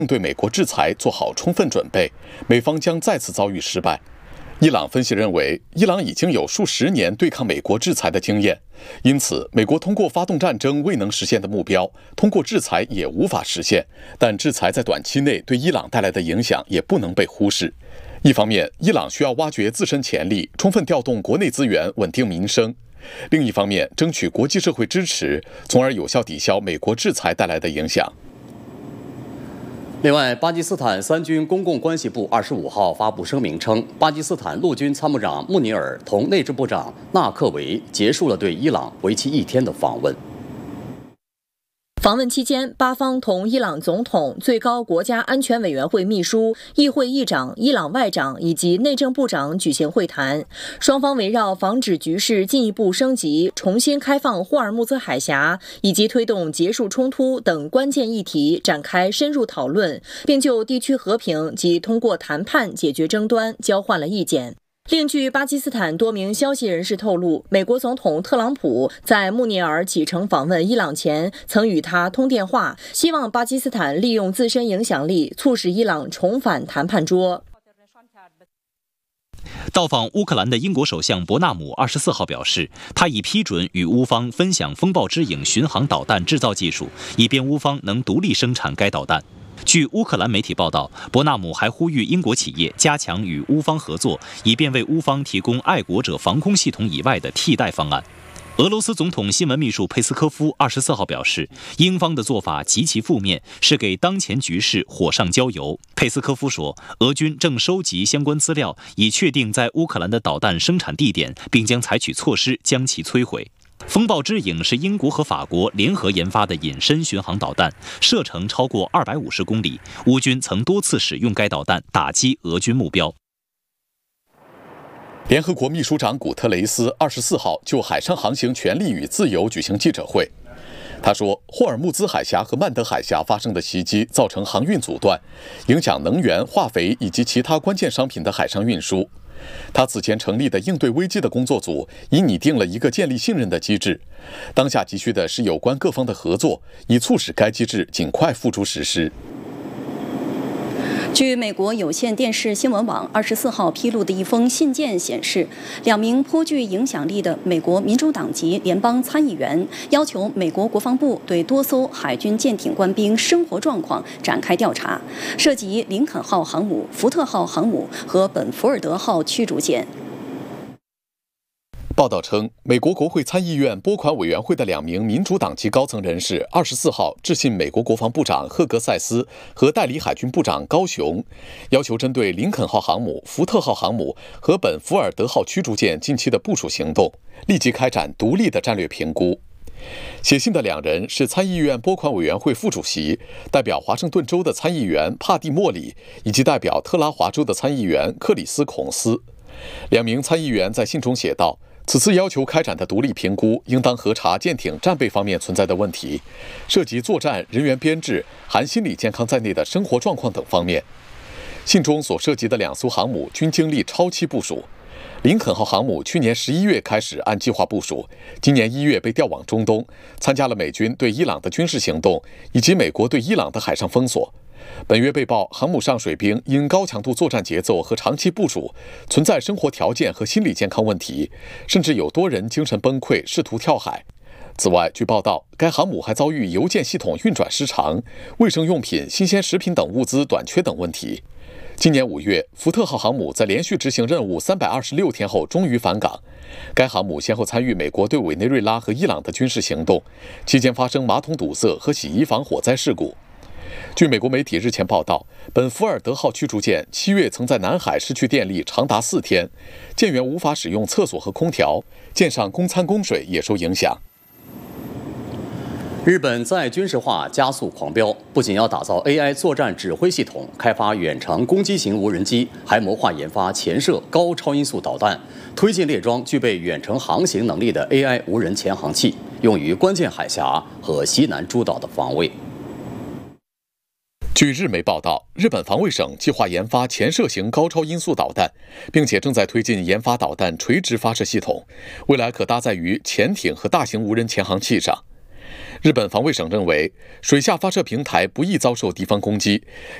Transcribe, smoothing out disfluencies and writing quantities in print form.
对美国制裁做好充分准备，美方将再次遭遇失败。伊朗分析认为，伊朗已经有数十年对抗美国制裁的经验，因此美国通过发动战争未能实现的目标，通过制裁也无法实现。但制裁在短期内对伊朗带来的影响也不能被忽视。一方面，伊朗需要挖掘自身潜力，充分调动国内资源，稳定民生；另一方面，争取国际社会支持，从而有效抵消美国制裁带来的影响。 另外，巴基斯坦三军公共关系部25号发布声明称，巴基斯坦陆军参谋长穆尼尔同内政部长纳克维结束了对伊朗为期1天的访问。 访问期间，巴方同伊朗总统、最高国家安全委员会秘书、议会议长、伊朗外长以及内政部长举行会谈，双方围绕防止局势进一步升级、重新开放霍尔木兹海峡以及推动结束冲突等关键议题展开深入讨论，并就地区和平及通过谈判解决争端交换了意见。另据巴基斯坦多名消息人士透露，美国总统特朗普在穆尼尔启程访问伊朗前，曾与他通电话，希望巴基斯坦利用自身影响力，促使伊朗重返谈判桌。 到访乌克兰的英国首相伯纳姆24号表示，他已批准与乌方分享风暴之影巡航导弹制造技术，以便乌方能独立生产该导弹。据乌克兰媒体报道，伯纳姆还呼吁英国企业加强与乌方合作，以便为乌方提供爱国者防空系统以外的替代方案。俄罗斯总统新闻秘书佩斯科夫24号表示，英方的做法极其负面，是给当前局势火上浇油。佩斯科夫说，俄军正收集相关资料，以确定在乌克兰的导弹生产地点，并将采取措施将其摧毁。风暴之影是英国和法国联合研发的隐身巡航导弹，射程超过250公里。乌军曾多次使用该导弹打击俄军目标。 联合国秘书长古特雷斯24号就海上航行权利与自由举行记者会。他说，霍尔木兹海峡和曼德海峡发生的袭击造成航运阻断，影响能源、化肥以及其他关键商品的海上运输。他此前成立的应对危机的工作组已拟定了一个建立信任的机制，当下急需的是有关各方的合作，以促使该机制尽快付诸实施。 据美国有线电视新闻网24号披露的一封信件显示，2名颇具影响力的美国民主党籍联邦参议员要求美国国防部对多艘海军舰艇官兵生活状况展开调查，涉及林肯号航母、福特号航母和本福尔德号驱逐舰。 报道称，美国国会参议院拨款委员会的2名民主党籍高层人士24号致信美国国防部长赫格塞斯和代理海军部长高雄，要求针对林肯号航母、福特号航母和本福尔德号驱逐舰近期的部署行动，立即开展独立的战略评估。写信的2人是参议院拨款委员会副主席、代表华盛顿州的参议员帕蒂莫里，以及代表特拉华州的参议员克里斯孔斯。2名参议员在信中写道，此次要求开展的独立评估应当核查舰艇战备方面存在的问题，涉及作战、人员编制、含心理健康在内的生活状况等方面。信中所涉及的2艘航母均经历超期部署。林肯号航母去年11月开始按计划部署，今年1月被调往中东，参加了美军对伊朗的军事行动以及美国对伊朗的海上封锁。本月被曝，航母上水兵因高强度作战节奏和长期部署，存在生活条件和心理健康问题，甚至有多人精神崩溃，试图跳海。此外，据报道，该航母还遭遇邮件系统运转失常、卫生用品、新鲜食品等物资短缺等问题。今年5月，福特号航母在连续执行任务326天后终于返港。该航母先后参与美国对委内瑞拉和伊朗的军事行动，期间发生马桶堵塞和洗衣房火灾事故。据美国媒体日前报道，本福尔德号驱逐舰7月曾在南海失去电力长达4天，舰员无法使用厕所和空调，舰上供餐供水也受影响。 日本在军事化加速狂飙，不仅要打造 AI 作战指挥系统，开发远程攻击型无人机，还谋划研发潜射高超音速导弹，推进列装具备远程航行能力的 AI 无人潜航器，用于关键海峡和西南诸岛的防卫。 据日媒报道，日本防卫省计划研发潜射型高超音速导弹，并且正在推进研发导弹垂直发射系统，未来可搭载于潜艇和大型无人潜航器上。 日本防卫省认为，水下发射平台不易遭受敌方攻击，